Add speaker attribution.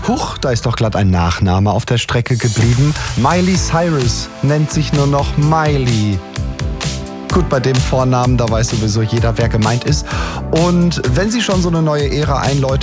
Speaker 1: Huch, da ist doch glatt ein Nachname auf der Strecke geblieben. Miley Cyrus nennt sich nur noch Miley. Gut, bei dem Vornamen, da weiß sowieso jeder, wer gemeint ist. Und wenn sie schon so eine neue Ära einläutet,